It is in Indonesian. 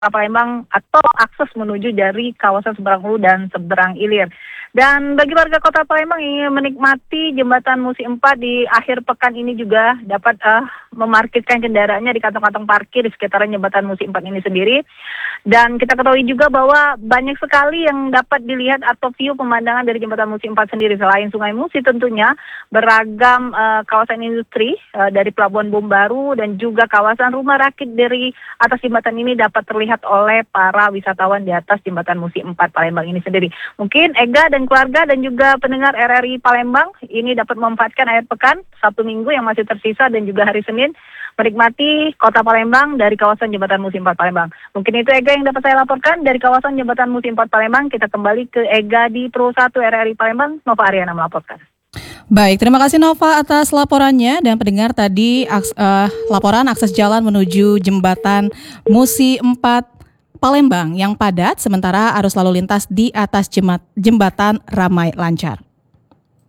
Palembang atau akses menuju dari kawasan Seberang Hulu dan Seberang Ilir. Dan bagi warga Kota Palembang yang ingin menikmati jembatan Musi 4 di akhir pekan ini juga dapat memarkirkan kendaraannya di kantong-kantong parkir di sekitaran jembatan Musi 4 ini sendiri. Dan kita ketahui juga bahwa banyak sekali yang dapat dilihat atau view pemandangan dari jembatan Musi 4 sendiri. Selain Sungai Musi tentunya beragam kawasan industri dari Pelabuhan Bom Baru dan juga kawasan rumah rakit dari atas jembatan ini dapat terlihat oleh para wisatawan di atas jembatan Musi 4 Palembang ini sendiri. Mungkin Ega dan keluarga dan juga pendengar RRI Palembang ini dapat memanfaatkan akhir pekan, Sabtu Minggu yang masih tersisa dan juga hari Senin menikmati Kota Palembang dari kawasan jembatan Musi 4 Palembang. Mungkin itu Ega yang dapat saya laporkan dari kawasan jembatan Musi 4 Palembang. Kita kembali ke Ega di Pro 1 RRI Palembang, Nova Ariana melaporkan. Baik, terima kasih Nova atas laporannya. Dan pendengar tadi laporan akses jalan menuju jembatan Musi 4 Palembang yang padat, sementara arus lalu lintas di atas jembatan ramai lancar.